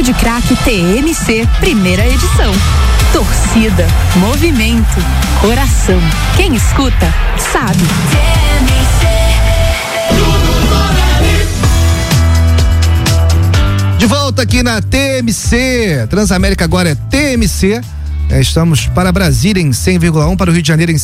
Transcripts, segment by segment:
de Craque TMC, primeira edição. Torcida, movimento, coração. Quem escuta, sabe. De volta aqui na TMC. Transamérica agora é TMC. Estamos para Brasília em 100,1, para o Rio de Janeiro em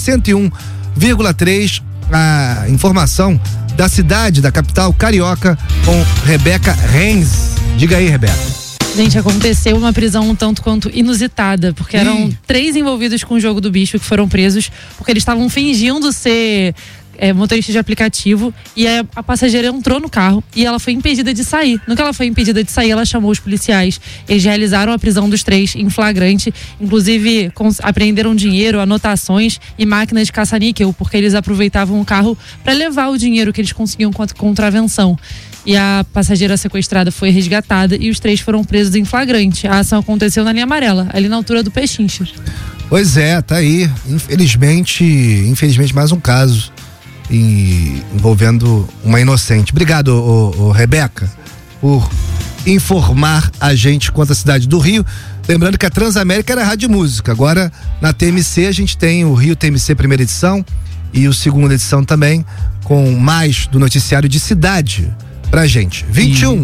101,3. A informação da cidade, da capital carioca, com Rebeca Renz. Diga aí, Rebeca. Gente, aconteceu uma prisão um tanto quanto inusitada, porque eram 3 envolvidos com o jogo do bicho que foram presos, porque eles estavam fingindo ser motorista de aplicativo, e a passageira entrou no carro e ela foi impedida de sair. No que ela foi impedida de sair, ela chamou os policiais. Eles realizaram a prisão dos 3 em flagrante, inclusive apreenderam dinheiro, anotações e máquinas de caça-níquel, porque eles aproveitavam o carro para levar o dinheiro que eles conseguiam com contravenção. E a passageira sequestrada foi resgatada e os 3 foram presos em flagrante. A ação aconteceu na linha amarela, ali na altura do Pechincha. Pois é, tá aí. Infelizmente mais um caso envolvendo uma inocente. Obrigado, Rebeca, por informar a gente quanto à cidade do Rio. Lembrando que a Transamérica era rádio música. Agora, na TMC, a gente tem o Rio TMC primeira edição e o segunda edição também, com mais do noticiário de cidade pra gente. 21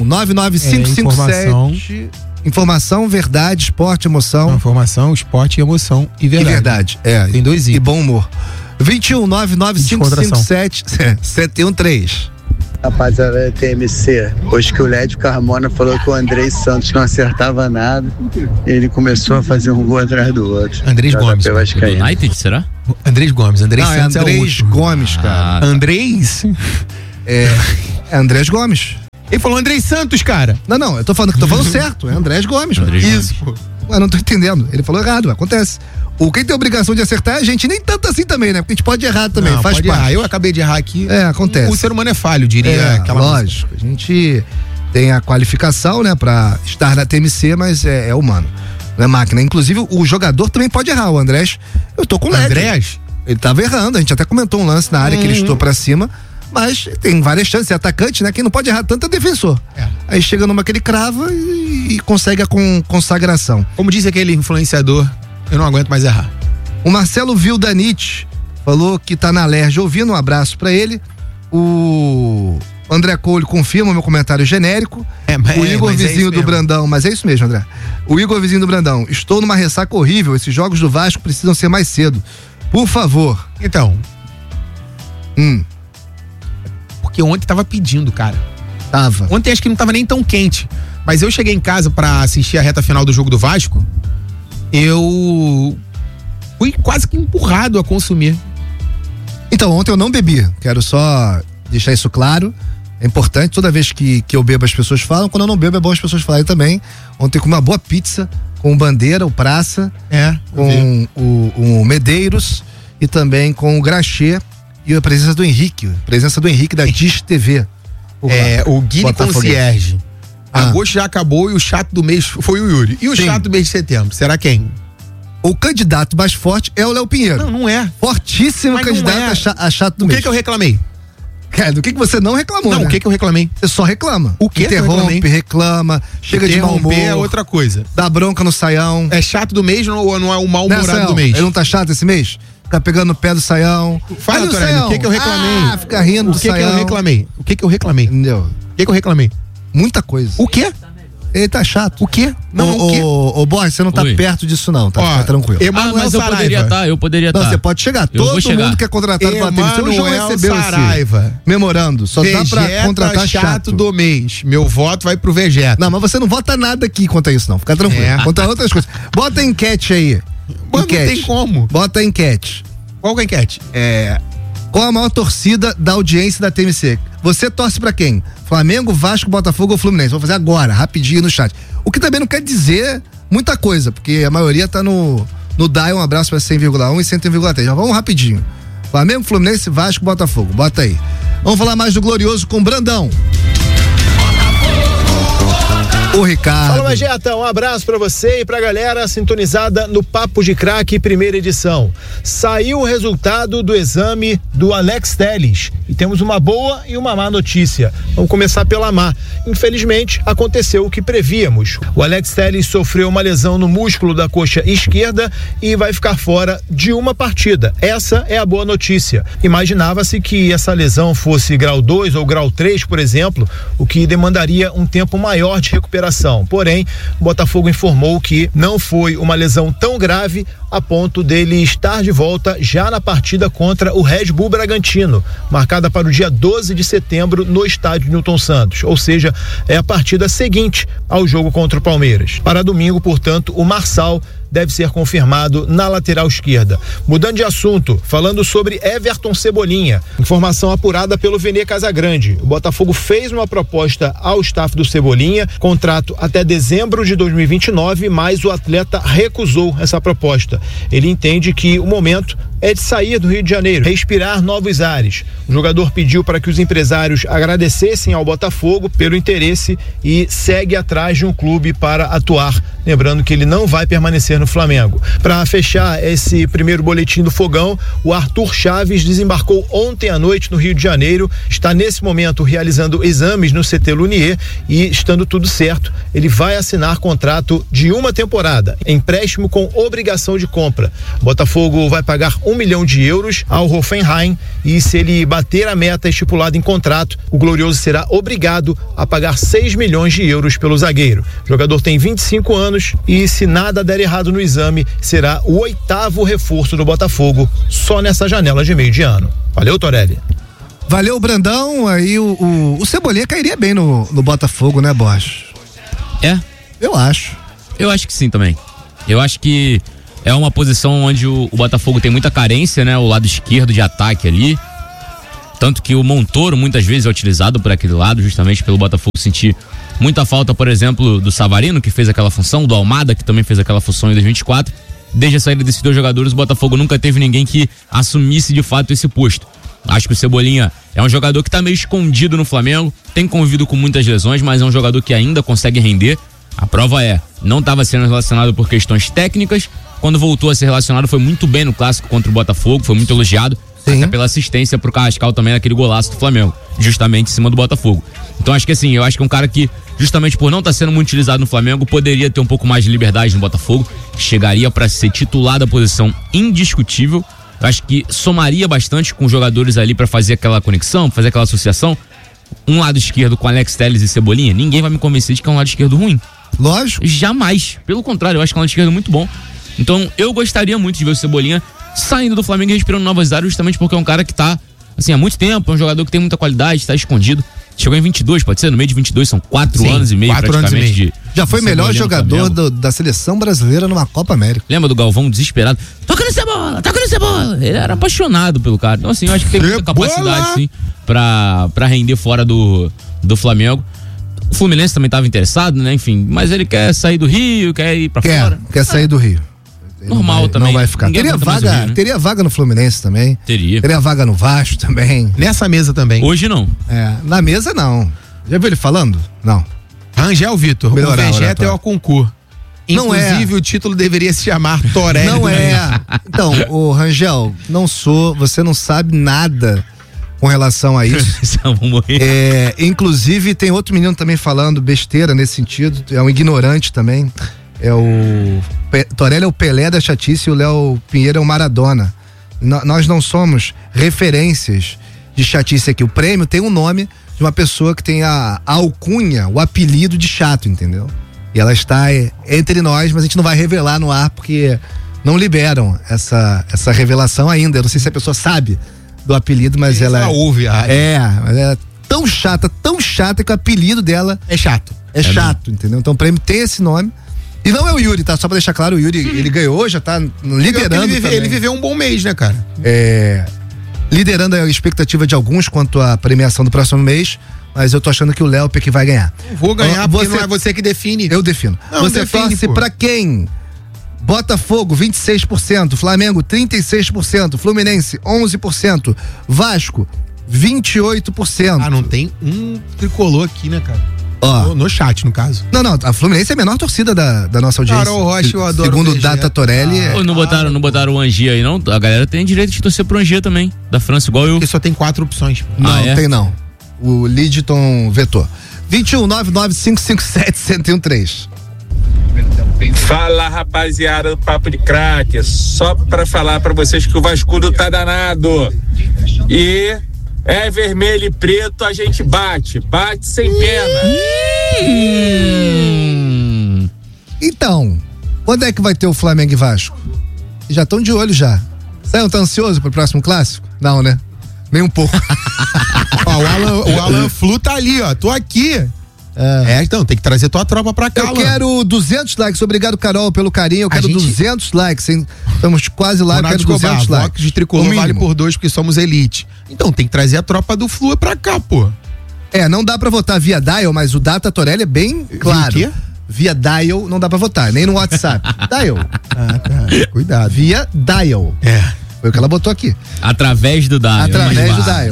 99557. Informação, verdade, esporte, emoção. Informação, esporte, emoção e verdade. Tem 2 e bom humor. 21 99557 1013. Rapaziada da TMC, hoje que o Lédio Carmona falou que o Andrés Santos não acertava nada, ele começou a fazer um gol atrás do outro. Andrés Gomes. Do United, será? Andrés Gomes. Andrés Santos é Andrés Gomes, cara. Andrés? É Andrés Gomes. Ele falou Andrés Santos, cara. Não, eu tô falando certo, é Andrés Gomes. Isso. Ué, não tô entendendo. Ele falou errado, acontece. Quem tem a obrigação de acertar é a gente, nem tanto assim também, né? Porque a gente pode errar também, não, faz parte. Errar. Eu acabei de errar aqui. Acontece. O ser humano é falho, diria aquela lógico. música. A gente tem a qualificação, né, pra estar na TMC, mas é humano, não é máquina. Inclusive, o jogador também pode errar. O Andrés, eu tô com o Lédio. Andrés? Ele tava errando, a gente até comentou um lance na área que ele estou pra cima, mas tem várias chances, é atacante, né? Quem não pode errar tanto é defensor. Aí chega numa que ele crava e consegue a consagração. Como disse aquele influenciador, eu não aguento mais errar. O Marcelo Vildanite falou que tá na Lerge ouvindo, um abraço pra ele. O André Cole confirma o meu comentário genérico. O Igor Vizinho do Brandão, mas é isso mesmo, André. O Igor Vizinho do Brandão, estou numa ressaca horrível, esses jogos do Vasco precisam ser mais cedo. Por favor. Então. Porque ontem tava pedindo, cara. Tava. Ontem acho que não tava nem tão quente, mas eu cheguei em casa pra assistir a reta final do jogo do Vasco, eu fui quase que empurrado a consumir. Então, ontem eu não bebi, quero só deixar isso claro. É importante, toda vez que eu bebo as pessoas falam, quando eu não bebo é bom as pessoas falarem também. Ontem comi uma boa pizza com o Bandeira, o Praça, com o Medeiros e também com o Graxê e a presença do Henrique da Dish TV. O Guilherme Concierge. Agosto já acabou e o chato do mês foi o Yuri. E o chato do mês de setembro, será quem? O candidato mais forte é o Léo Pinheiro. Não é. Fortíssimo candidato a chato do mês. O que eu reclamei? Cara, do que você não reclamou, Não, né? o que eu reclamei? Você só reclama. O que Interrompe, reclama, chega de mau humor. É outra coisa. Dá bronca no Saião. É chato do mês ou não é o mal-humorado do mês? Ele não tá chato esse mês? Fica pegando no pé do Saião. Fala, Torelli, o que eu reclamei? Fica rindo do Saião. O que eu reclamei? O que eu reclamei? Entendeu? O que eu reclamei? Muita coisa. O quê? Ele tá chato. O quê? Ô, Borges, você não tá perto disso não, tá? Fica tranquilo. Mas eu poderia estar. Não, você pode chegar. Todo mundo que é contratado pela TMC, o João recebeu Saraiva. esse memorando. Só dá pra contratar chato do mês. Meu voto vai pro Vegeta. Não, mas você não vota nada aqui quanto a isso não. Fica tranquilo. Quanto a outras coisas. Bota a enquete aí. Não tem como. Bota a enquete. Qual que é a enquete? Qual a maior torcida da audiência da TMC? Você torce pra quem? Flamengo, Vasco, Botafogo ou Fluminense? Vou fazer agora, rapidinho no chat. O que também não quer dizer muita coisa, porque a maioria tá no DAI. Um abraço pra 100,1 e 100,3. Já vamos rapidinho. Flamengo, Fluminense, Vasco, Botafogo. Bota aí. Vamos falar mais do Glorioso com Brandão. O Ricardo. Fala, Mageta, um abraço pra você e pra galera sintonizada no Papo de Craque, primeira edição. Saiu o resultado do exame do Alex Telles e temos uma boa e uma má notícia. Vamos começar pela má. Infelizmente, aconteceu o que prevíamos. O Alex Telles sofreu uma lesão no músculo da coxa esquerda e vai ficar fora de uma partida. Essa é a boa notícia. Imaginava-se que essa lesão fosse grau 2 ou grau 3, por exemplo, o que demandaria um tempo maior de recuperação. Porém, o Botafogo informou que não foi uma lesão tão grave a ponto dele estar de volta já na partida contra o Red Bull Bragantino, marcada para o dia 12 de setembro no estádio Newton Santos, ou seja, é a partida seguinte ao jogo contra o Palmeiras. Para domingo, portanto, o Marçal deve ser confirmado na lateral esquerda. Mudando de assunto, falando sobre Everton Cebolinha, informação apurada pelo Vene Casagrande. O Botafogo fez uma proposta ao staff do Cebolinha, contrato até dezembro de 2029, mas o atleta recusou essa proposta. Ele entende que o momento é de sair do Rio de Janeiro, respirar novos ares. O jogador pediu para que os empresários agradecessem ao Botafogo pelo interesse e segue atrás de um clube para atuar. Lembrando que ele não vai permanecer no Flamengo. Para fechar esse primeiro boletim do Fogão, o Arthur Chaves desembarcou ontem à noite no Rio de Janeiro, está nesse momento realizando exames no CT Lunier e, estando tudo certo, ele vai assinar contrato de uma temporada, empréstimo com obrigação de compra. O Botafogo vai pagar 1 milhão de euros ao Hoffenheim e, se ele bater a meta estipulada em contrato, o Glorioso será obrigado a pagar 6 milhões de euros pelo zagueiro. O jogador tem 25 anos e, se nada der errado no exame, será o 8º reforço do Botafogo só nessa janela de meio de ano. Valeu, Torelli. Valeu, Brandão. Aí o Cebolinha cairia bem no Botafogo, né, Bosch? É? Eu acho. Eu acho que sim também. Eu acho que é uma posição onde o Botafogo tem muita carência, né? O lado esquerdo de ataque ali. Tanto que o Montoro muitas vezes é utilizado por aquele lado, justamente pelo Botafogo sentir muita falta, por exemplo, do Savarino, que fez aquela função, do Almada, que também fez aquela função em 2024. Desde a saída desses dois jogadores, o Botafogo nunca teve ninguém que assumisse de fato esse posto. Acho que o Cebolinha é um jogador que tá meio escondido no Flamengo, tem convivido com muitas lesões, mas é um jogador que ainda consegue render. A prova é, não estava sendo relacionado por questões técnicas. Quando voltou a ser relacionado, foi muito bem no clássico contra o Botafogo, foi muito elogiado. Sim. Até pela assistência pro Carrascal também naquele golaço do Flamengo, justamente em cima do Botafogo. Então acho que assim, eu acho que é um cara que, justamente por não estar sendo muito utilizado no Flamengo, poderia ter um pouco mais de liberdade no Botafogo, chegaria para ser titular da posição indiscutível. Eu acho que somaria bastante com os jogadores ali para fazer aquela conexão, fazer aquela associação. Um lado esquerdo com Alex Telles e Cebolinha, ninguém vai me convencer de que é um lado esquerdo ruim. Lógico. Jamais. Pelo contrário, eu acho que é um lado esquerdo muito bom. Então eu gostaria muito de ver o Cebolinha saindo do Flamengo e respirando novas áreas, justamente porque é um cara que tá, assim, há muito tempo, é um jogador que tem muita qualidade, tá escondido. Chegou em 22, pode ser? No meio de 22, são 4 anos e meio praticamente. Já foi melhor jogador da seleção brasileira numa Copa América. Lembra do Galvão desesperado? Toca no Cebola, toca no Cebola! Ele era apaixonado pelo cara. Então assim, eu acho que tem muita capacidade, sim, pra render fora do Flamengo. O Fluminense também estava interessado, né? Enfim, mas ele quer sair do Rio, quer ir pra fora. Quer sair do Rio. Normal também. Não vai ficar. Teria vaga no Fluminense também. Teria vaga no Vasco também. Nessa mesa também. Hoje não. Na mesa não. Já viu ele falando? Não. Rangel Vitor, o Vegeta é o concurso. Inclusive, o título deveria se chamar Torelli. Não é. Então, o Rangel, você não sabe nada com relação a isso. Inclusive, tem outro menino também falando besteira nesse sentido, é um ignorante também. Torelli é o Pelé da chatice e o Léo Pinheiro é o Maradona. Nós não somos referências de chatice aqui. O prêmio tem um nome de uma pessoa que tem a alcunha, o apelido de chato, entendeu? E ela está entre nós, mas a gente não vai revelar no ar porque não liberam essa revelação ainda. Eu não sei se a pessoa sabe do apelido, mas ela ouve mas ela é tão chata que o apelido dela é chato. É chato, entendeu? Então o prêmio tem esse nome. E não é o Yuri, tá? Só pra deixar claro, o Yuri, ele ganhou, já tá liderando. Ele viveu um bom mês, né, cara? Liderando a expectativa de alguns quanto à premiação do próximo mês, mas eu tô achando que o Léo que vai ganhar. Vou ganhar, porque não é você que define. Eu defino. Você torce pra quem? Botafogo, 26%, Flamengo, 36%, Fluminense, 11%, Vasco, 28%. Não tem um tricolor aqui, né, cara? No chat, no caso. Não, a Fluminense é a menor torcida da nossa audiência. Carol Rocha, eu adoro segundo o o Data Torelli. Pô, não botaram o Angia aí, não? A galera tem direito de torcer pro Angia também, da França, igual eu. Porque só tem 4 opções. Não, tem não. O Lidton vetou. 21-99557-1013. Fala, rapaziada do Papo de Craque, só pra falar pra vocês que o Vascudo tá danado e é vermelho e preto, a gente bate sem pena. Então, quando é que vai ter o Flamengo e Vasco? Já estão de olho já. Você não tá ansioso pro próximo clássico? Não, né? Nem um pouco. O Alan Flu tá ali, ó, tô aqui. Então, tem que trazer tua tropa pra cá. Eu quero 200 likes. Obrigado, Carol, pelo carinho. Eu quero 200 likes, hein? Estamos quase lá, eu quero 200 likes. De tricolor vale por 2 porque somos elite. Então, tem que trazer a tropa do Flu pra cá, pô. Não dá pra votar via Dial, mas o Data Torelli é bem claro. Via quê? Via Dial não dá pra votar, nem no WhatsApp. Dial. Tá. Cuidado. Via Dial. Foi o que ela botou aqui. Através do Dial. Através do Dial.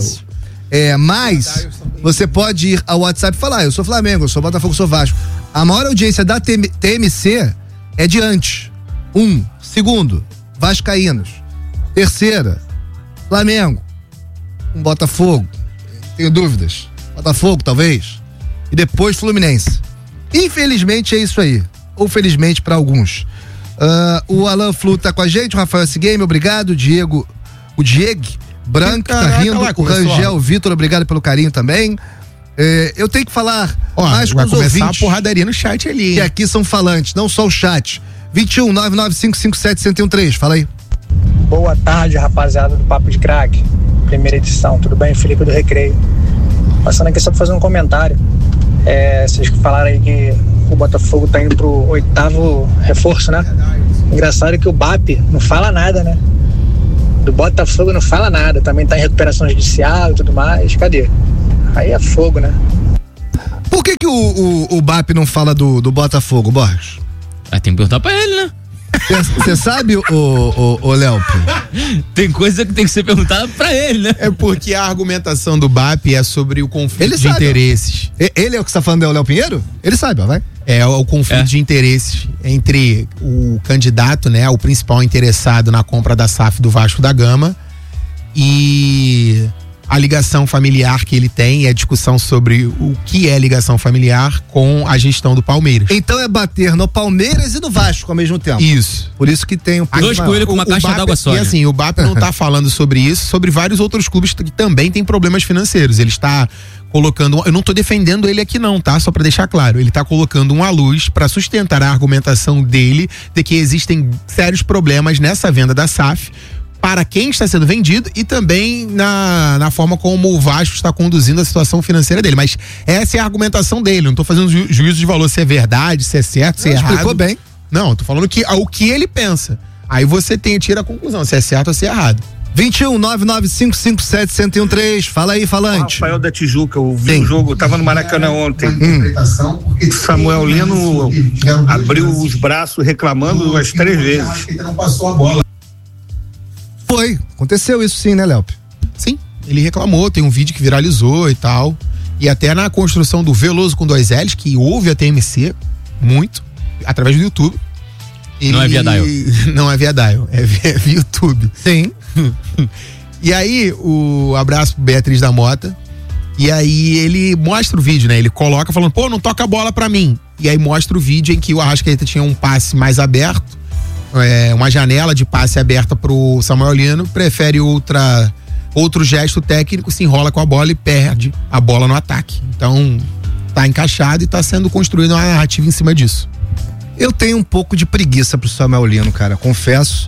Mas você pode ir ao WhatsApp e falar: eu sou Flamengo, eu sou Botafogo, eu sou Vasco. A maior audiência da TMC é de antes. Segundo, Vascaínos. Terceira, Flamengo. Botafogo. Tenho dúvidas. Botafogo, talvez. E depois Fluminense. Infelizmente é isso aí. Ou felizmente para alguns. O Alan Flu tá com a gente, o Rafael S. Game, obrigado. O Diego Branco tá rindo, o Rangel Vitor, obrigado pelo carinho também. Eu tenho que falar mais com os ouvintes. Vai começar a porradaria no chat ali. Que aqui são falantes, não só o chat. 21-99557-1013, fala aí. Boa tarde, rapaziada do Papo de Craque. Primeira edição, tudo bem? Felipe do Recreio. Passando aqui só pra fazer um comentário. Vocês falaram aí que o Botafogo tá indo pro 8º reforço, né? Engraçado que o BAP não fala nada, né? Do Botafogo não fala nada, também tá em recuperação judicial e tudo mais, cadê? Aí é fogo, né? Por que o BAP não fala do Botafogo, Borges? Tem que perguntar pra ele, né? Você sabe, o Léo? Tem coisa que tem que ser perguntada pra ele, né? É porque a argumentação do BAP é sobre o conflito de interesses. Ele é o que você tá falando, é o Léo Pinheiro? Ele sabe, ó, vai. É o conflito de interesses entre o candidato, né, o principal interessado na compra da SAF do Vasco da Gama e a ligação familiar que ele tem, a discussão sobre o que é ligação familiar com a gestão do Palmeiras. Então é bater no Palmeiras e no Vasco ao mesmo tempo. Isso. Por isso que tem dois coelhos com uma caixa d'água só. E assim, o BAP não tá falando sobre isso, sobre vários outros clubes que também têm problemas financeiros. Ele está colocando, eu não tô defendendo ele aqui não, tá? Só pra deixar claro, ele tá colocando uma luz pra sustentar a argumentação dele de que existem sérios problemas nessa venda da SAF para quem está sendo vendido e também na forma como o Vasco está conduzindo a situação financeira dele. Mas essa é a argumentação dele, não tô fazendo juízo de valor se é verdade, se é certo, se é errado. Explicou bem. Não, tô falando o que ele pensa. Aí você tira a conclusão, se é certo ou se é errado. 21-99557-1013, fala aí, falante. Rafael da Tijuca, eu vi o jogo, tava no Maracanã ontem. Samuel Lino abriu os braços reclamando umas 3 vezes. Não passou a bola. Foi, aconteceu isso sim, né, Léo? Sim, ele reclamou, tem um vídeo que viralizou e tal. E até na construção do Veloso com 2 L's, que houve a TMC muito, através do YouTube. Não é via Dial. Não é via Dial, é via YouTube. Sim. E aí, o abraço pro Beatriz da Mota. E aí ele mostra o vídeo, né? Ele coloca falando, pô, não toca a bola pra mim. E aí mostra o vídeo em que o Arrascaeta tinha um passe mais aberto, uma janela de passe aberta pro Samuel Lino, prefere outro gesto técnico, se enrola com a bola e perde a bola no ataque. Então, tá encaixado e tá sendo construída uma narrativa em cima disso. Eu tenho um pouco de preguiça pro Samuel Lino, cara, confesso.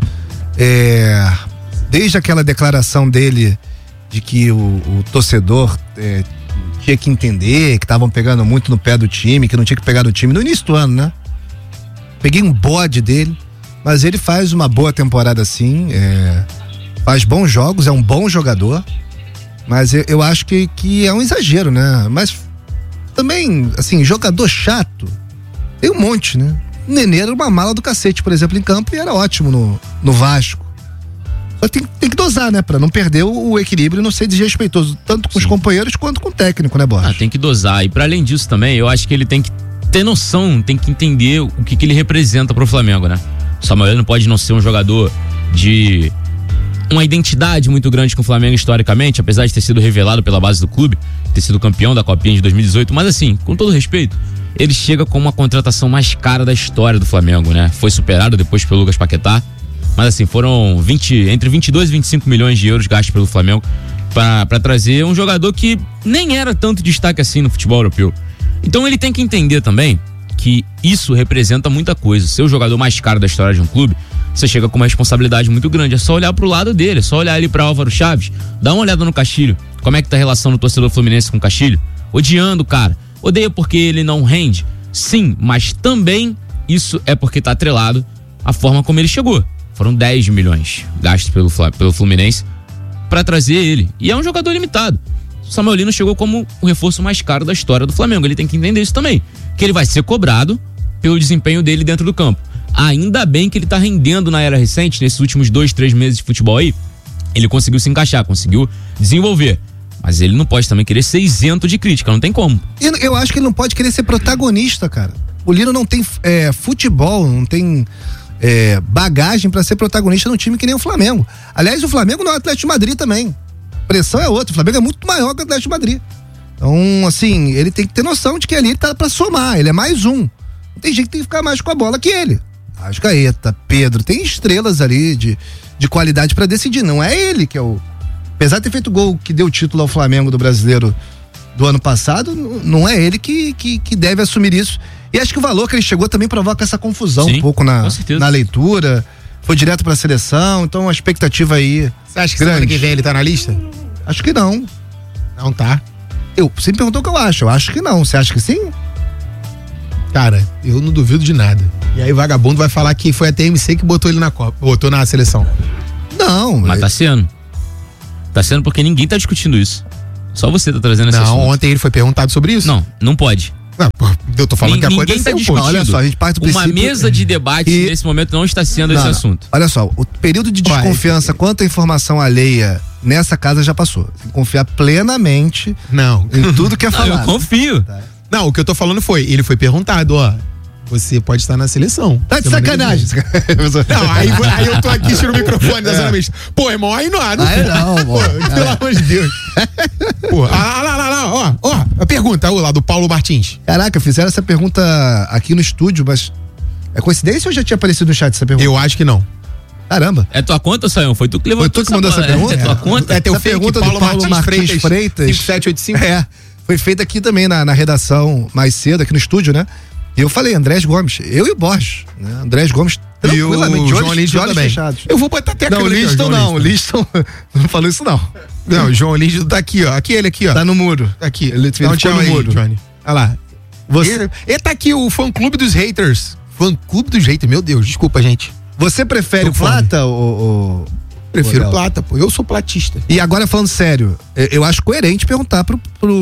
Desde aquela declaração dele de que o torcedor tinha que entender que estavam pegando muito no pé do time, que não tinha que pegar no time no início do ano, né? Peguei um bode dele, mas ele faz uma boa temporada sim, faz bons jogos, é um bom jogador, mas eu acho que é um exagero, né? Mas também, assim, jogador chato tem um monte, né? Nenê era uma mala do cacete, por exemplo, em campo, e era ótimo no Vasco. Só tem que dosar, né? Pra não perder o equilíbrio e não ser desrespeitoso, tanto com os companheiros quanto com o técnico, né, Borges? Tem que dosar. E pra além disso também, eu acho que ele tem que ter noção, tem que entender o que ele representa pro Flamengo, né? O Samuel não pode não ser um jogador de uma identidade muito grande com o Flamengo historicamente, apesar de ter sido revelado pela base do clube, ter sido campeão da Copinha de 2018, mas assim, com todo respeito, ele chega com uma contratação mais cara da história do Flamengo, né? Foi superado depois pelo Lucas Paquetá, mas assim, foram entre 22 e 25 milhões de euros gastos pelo Flamengo para trazer um jogador que nem era tanto destaque assim no futebol europeu. Então ele tem que entender também que isso representa muita coisa. Ser o jogador mais caro da história de um clube, você chega com uma responsabilidade muito grande. É só olhar pro lado dele, é só olhar ali pra Álvaro Chaves, dá uma olhada no Castilho. Como é que tá a relação do torcedor fluminense com o Castilho? Odiando o cara. Odeia porque ele não rende? Sim, mas também isso é porque tá atrelado à forma como ele chegou. Foram 10 milhões gastos pelo Fluminense pra trazer ele. E é um jogador limitado. O Samuel Lino chegou como o reforço mais caro da história do Flamengo. Ele tem que entender isso também. Que ele vai ser cobrado pelo desempenho dele dentro do campo. Ainda bem que ele tá rendendo na era recente, nesses últimos 2-3 meses de futebol aí, ele conseguiu se encaixar, conseguiu desenvolver. Mas ele não pode também querer ser isento de crítica, não tem como. Eu acho que ele não pode querer ser protagonista, cara. O Lino não tem futebol, não tem bagagem pra ser protagonista num time que nem o Flamengo. Aliás, o Flamengo não é o Atlético de Madrid também. A pressão é outra, o Flamengo é muito maior que o Atlético de Madrid. Então, assim, ele tem que ter noção de que ali ele tá pra somar, ele é mais um. Tem gente que tem que ficar mais com a bola que ele. Arrascaeta, Pedro, tem estrelas ali de qualidade pra decidir, não é ele que é o... Apesar de ter feito o gol que deu o título ao Flamengo do Brasileiro do ano passado, não é ele que deve assumir isso. E acho que o valor que ele chegou também provoca essa confusão. Sim, um pouco na leitura, foi direto pra seleção, então a expectativa aí... Você acha que semana que vem ele tá na lista? Acho que não. Não tá? Você me perguntou o que eu acho que não, você acha que sim? Cara, eu não duvido de nada. E aí o vagabundo vai falar que foi a TMC que botou ele na Copa, botou na seleção. Não. Mas tá sendo. Tá sendo porque ninguém tá discutindo isso. Só você tá trazendo esse assunto. Não, ontem ele foi perguntado sobre isso. Não pode. Eu tô falando que aconteceu. Tá discutindo. Olha só, a gente parte do princípio... Uma mesa de debate nesse momento não está sendo esse assunto. Olha só, o período de desconfiança quanto à informação alheia nessa casa já passou. Tem que confiar plenamente em tudo que é falado. Eu confio. Tá. Não, o que eu tô falando ele foi perguntado, você pode estar na seleção. Tá de sacanagem. Não, aí eu tô aqui, tiro o microfone da zona mista. Pô, irmão, aí não. Pelo amor de Deus. Pô, lá, a pergunta, lá do Paulo Martins. Caraca, fizeram essa pergunta aqui no estúdio, mas é coincidência ou já tinha aparecido no chat essa pergunta? Eu acho que não. Caramba. É tua conta, Sayão? Foi tu que levantou que mandou essa pergunta? É tua conta? É teu pergunta do Paulo Martins Freitas. 5785. Foi feita aqui também na redação mais cedo, aqui no estúdio, né? E eu falei, Andrés Gomes, eu e o Borges, né? Andrés Gomes, tranquilamente, de olhos fechados. Eu vou botar até a câmera. O Liston não falou isso não. Não, o João Lígido tá aqui, ó. Ele aqui, ó. Tá no muro. Aqui. Ele ficou no muro. Johnny. Olha lá. Ele tá aqui, o fã-clube dos haters. Fã-clube dos haters, meu Deus, desculpa, gente. Você prefere plata ou... Prefiro plata, pô. Eu sou platista. E agora, falando sério, eu acho coerente perguntar pro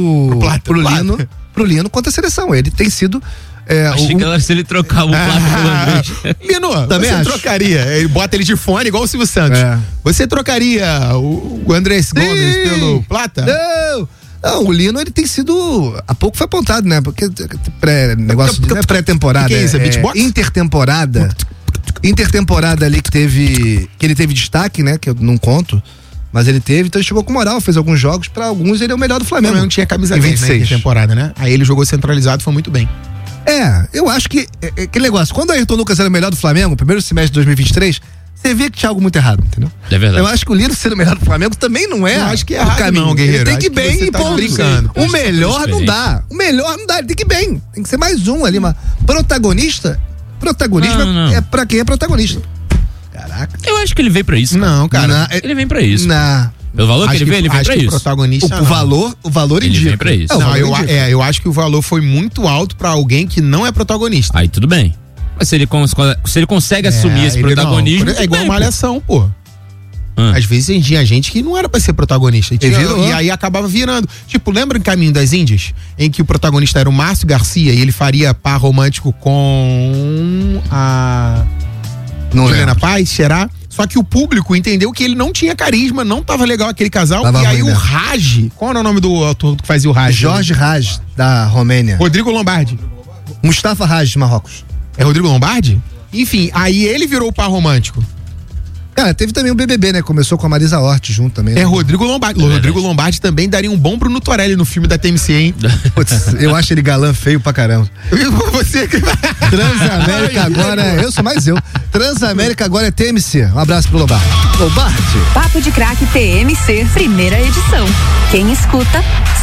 Lino quanto à seleção. Ele tem sido... Achei que era se ele trocava o plata pelo Andrés. Lino, também você trocaria. Ele bota ele de fone igual o Silvio Santos. Você trocaria o Andrés Gomes pelo plata? Não, o Lino, ele tem sido... Há pouco foi apontado, né? Porque negócio de pré-temporada. Que é isso? Beatbox? Intertemporada ali que ele teve destaque, né? Que eu não conto. Mas ele teve, então ele chegou com moral, fez alguns jogos, pra alguns ele é o melhor do Flamengo. Não tinha camisa 10, né? Em temporada, né? Aí ele jogou centralizado, foi muito bem. Eu acho que aquele negócio, quando o Ayrton Lucas era o melhor do Flamengo, primeiro semestre de 2023, você via que tinha algo muito errado, entendeu? É verdade. Eu acho que o Lino sendo o melhor do Flamengo também não é. Eu acho que é errado caminho. Não, Guerreiro. Ele tem que ir bem e ponto. Brincando. O melhor não dá. O melhor não dá, ele tem que ir bem. Tem que ser mais um ali, mas protagonismo não. é pra quem é protagonista. Caraca. Eu acho que ele veio pra isso. Cara. Não, cara. Ele vem pra isso. Pelo valor que ele vem pra isso. Protagonista, o valor ele indica. Vem pra isso. Eu acho que o valor foi muito alto pra alguém que não é protagonista. Aí tudo bem. Mas se ele consegue assumir esse protagonismo. É igual Malhação, pô. Às vezes tinha gente que não era pra ser protagonista. E aí acabava virando. Tipo, lembra em Caminho das Índias? Em que o protagonista era o Márcio Garcia e ele faria par romântico com a Juliana Paz, será? Só que o público entendeu que ele não tinha carisma, não tava legal aquele casal. Tava e aí ruim, o né? Raj, qual era o nome do ator que fazia o Raj? Jorge Raj, da Romênia. Rodrigo Lombardi. Mustafa Raj, de Marrocos. É Rodrigo Lombardi? Enfim, aí ele virou o par romântico. Cara, teve também o BBB, né? Começou com a Marisa Hort junto também. É Rodrigo Lombardi. Rodrigo Lombardi também daria um bom Bruno Torelli no filme da TMC, hein? Putz, eu acho ele galã feio pra caramba. Você... Transamérica agora eu sou mais eu. Transamérica agora é TMC. Um abraço pro Lombardi. Papo de Craque TMC, primeira edição. Quem escuta,